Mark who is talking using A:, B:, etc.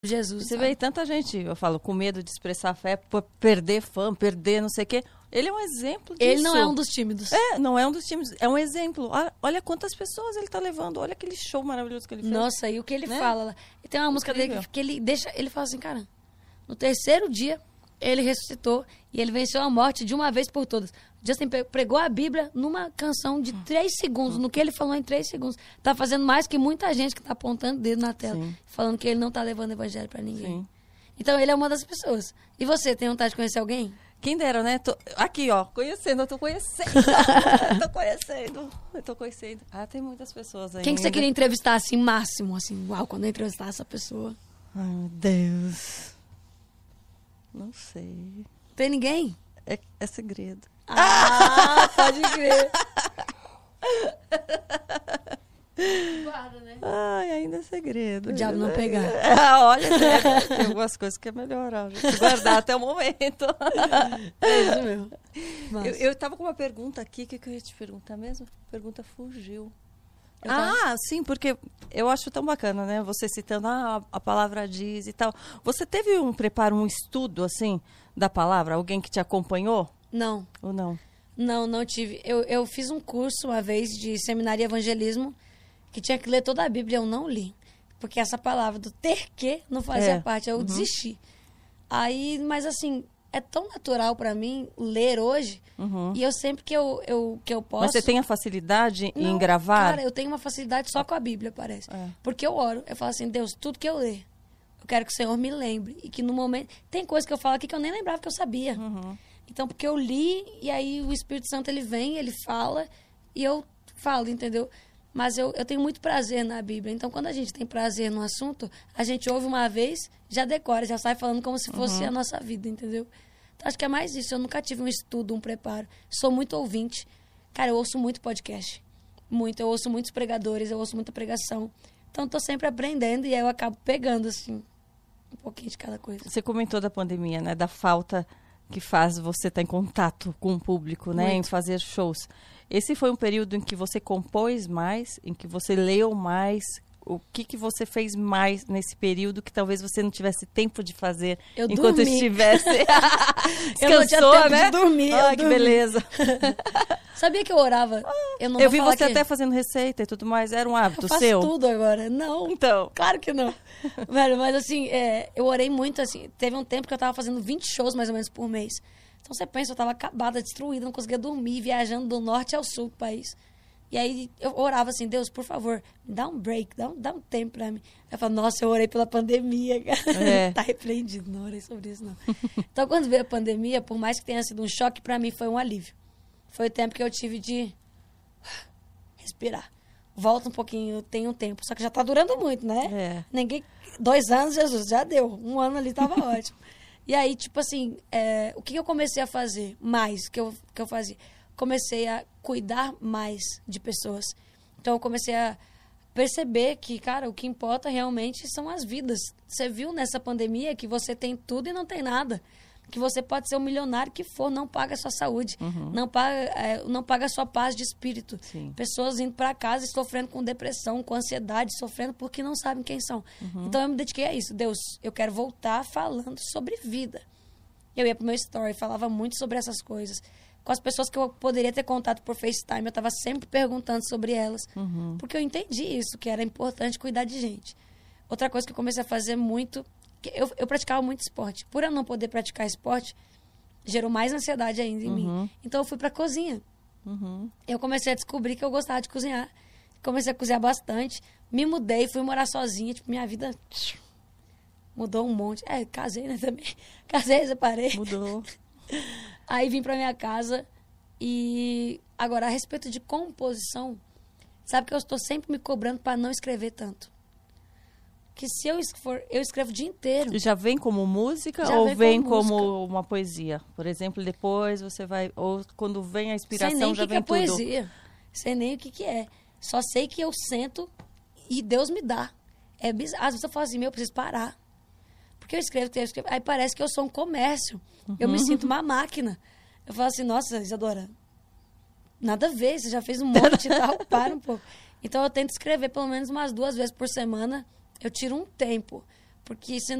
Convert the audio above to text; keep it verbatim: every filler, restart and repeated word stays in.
A: Jesus.
B: Você
A: sabe?
B: vê tanta gente, eu falo, com medo de expressar fé, por perder fã, perder não sei o quê. Ele é um exemplo disso.
A: Ele não é um dos tímidos.
B: É, não é um dos tímidos. É um exemplo. Olha, olha quantas pessoas ele tá levando. Olha aquele show maravilhoso que ele fez.
A: Nossa, e o que ele
B: né?
A: fala lá. E tem uma música
B: Incrível.
A: dele que ele deixa... Ele fala assim, cara, no terceiro dia, ele ressuscitou e ele venceu a morte de uma vez por todas. Justin pregou a Bíblia numa canção de três segundos, no que ele falou em três segundos. Tá fazendo mais que muita gente que tá apontando o dedo na tela,
B: Sim.
A: falando que ele não tá levando evangelho pra ninguém.
B: Sim.
A: Então ele é uma das pessoas. E você, tem vontade de conhecer alguém?
B: Quem dera, né? Tô... Aqui, ó, conhecendo, eu tô conhecendo. eu tô conhecendo. Eu tô conhecendo. Ah, tem muitas pessoas aí.
A: Quem que você queria entrevistar, assim, máximo? Assim, uau, quando eu entrevistar essa pessoa.
B: Ai, meu Deus. Não sei.
A: Tem ninguém?
B: É, é segredo.
A: Ah, pode crer. Guarda, né?
B: Ai, ainda é segredo.
A: O diabo não pegar.
B: Ah, olha, tem, tem algumas coisas que é melhor a gente guardar até o momento.
A: É isso mesmo.
B: Eu, eu tava com uma pergunta aqui, o que, que eu ia te perguntar mesmo? A pergunta fugiu.
A: Eu
B: ah,
A: tava-
B: sim, porque eu acho tão bacana, né? Você citando, ah, a palavra diz e tal. Você teve um preparo, um estudo, assim, da palavra? Alguém que te acompanhou
A: Não,
B: ou não?
A: não, não tive. Eu, eu fiz um curso uma vez de seminário e evangelismo que tinha que ler toda a Bíblia, eu não li. Porque essa palavra do ter que não fazia
B: É.
A: parte, eu
B: Uhum.
A: desisti. Aí, mas assim, é tão natural pra mim ler hoje,
B: Uhum.
A: e eu sempre que eu, eu, que eu posso...
B: Mas você tem a facilidade em
A: Não,
B: gravar?
A: Cara, eu tenho uma facilidade só com a Bíblia, parece.
B: É.
A: Porque eu oro, eu falo assim, Deus, tudo que eu ler, eu quero que o Senhor me lembre. E que no momento... Tem coisa que eu falo aqui que eu nem lembrava que eu sabia.
B: Uhum.
A: Então, porque eu li, e aí o Espírito Santo, ele vem, ele fala, e eu falo, entendeu? Mas eu, eu tenho muito prazer na Bíblia. Então, quando a gente tem prazer no assunto, a gente ouve uma vez, já decora, já sai falando como se fosse
B: Uhum.
A: a nossa vida, entendeu? Então, acho que é mais isso. Eu nunca tive um estudo, um preparo. Sou muito ouvinte. Cara, eu ouço muito podcast. Muito. Eu ouço muitos pregadores, eu ouço muita pregação. Então, tô sempre aprendendo e aí eu acabo pegando, assim, um pouquinho de cada coisa.
B: Você comentou da pandemia, né? Da falta que faz você estar em contato com o público, né?
A: Muito.
B: Em fazer shows. Esse foi um período em que você compôs mais, em que você leu mais. O que, que você fez mais nesse período que talvez você não tivesse tempo de fazer
A: Eu
B: enquanto
A: dormi.
B: estivesse...
A: Eu não tinha
B: Descansou,
A: tempo
B: né?
A: de dormir, eu
B: Ai, que
A: dormi.
B: beleza.
A: Sabia que eu orava? Eu não
B: Eu
A: vou
B: vi
A: falar
B: você
A: que...
B: até fazendo receita e tudo mais. Era um hábito
A: Eu faço
B: seu?
A: tudo agora. Não,
B: Então...
A: claro que não. Velho, mas assim, é, eu orei muito, assim. Teve um tempo que eu tava fazendo vinte shows, mais ou menos, por mês. Então você pensa, eu tava acabada, destruída, não conseguia dormir, viajando do norte ao sul do país. E aí eu orava assim, Deus, por favor, me dá um break, dá um, dá um tempo pra mim. Aí eu falo, nossa, eu orei pela pandemia, cara.
B: É.
A: Tá repreendido, não orei sobre isso, não. Então, quando veio a pandemia, por mais que tenha sido um choque, pra mim foi um alívio. Foi o tempo que eu tive de respirar. Volta um pouquinho, tem um tempo. Só que já tá durando muito, né?
B: É.
A: Ninguém... Dois anos, Jesus, já deu. Um ano ali tava ótimo. E aí, tipo assim, é, o que eu comecei a fazer mais que eu, que eu fazia? Comecei a cuidar mais de pessoas. Então, eu comecei a perceber que, cara, o que importa realmente são as vidas. Você viu nessa pandemia que você tem tudo e não tem nada. Que você pode ser o milionário que for, não paga a sua saúde,
B: Uhum.
A: não paga, é, não paga a sua paz de espírito.
B: Sim.
A: Pessoas indo para casa e sofrendo com depressão, com ansiedade, sofrendo porque não sabem quem são.
B: Uhum.
A: Então eu me dediquei a isso. Deus, eu quero voltar falando sobre vida. Eu ia pro meu story, falava muito sobre essas coisas. Com as pessoas que eu poderia ter contato por FaceTime, eu estava sempre perguntando sobre elas.
B: Uhum.
A: Porque eu entendi isso, que era importante cuidar de gente. Outra coisa que eu comecei a fazer muito... que Eu, eu praticava muito esporte. Por eu não poder praticar esporte, gerou mais ansiedade ainda em
B: Uhum.
A: mim. Então eu fui pra cozinha.
B: Uhum.
A: Eu comecei a descobrir que eu gostava de cozinhar. Comecei a cozinhar bastante. Me mudei, fui morar sozinha. Tipo, minha vida mudou um monte. É, casei, né, também. Casei, separei.
B: Mudou.
A: Aí vim pra minha casa. E agora, a respeito de composição, sabe que eu estou sempre me cobrando pra não escrever tanto. Que se eu, for, eu escrevo o dia inteiro.
B: E já vem como música
A: Já
B: ou
A: vem
B: vem
A: como
B: como,
A: música.
B: uma poesia? Por exemplo, depois você vai... Ou quando vem a
A: Sem
B: inspiração
A: nem o
B: já
A: que, que
B: vem
A: é
B: tudo.
A: poesia. Sem nem o que, que é. Só sei que eu sento e Deus me dá. É bizarro. Às vezes eu falo assim, meu, eu preciso parar. Porque eu escrevo, eu escrevo. Aí parece que eu sou um comércio. Eu me sinto uma máquina. Eu falo assim, nossa, Isadora, nada a ver, você já fez um monte e tal, para um pouco. Então eu tento escrever pelo menos umas duas vezes por semana. Eu tiro um tempo. Porque se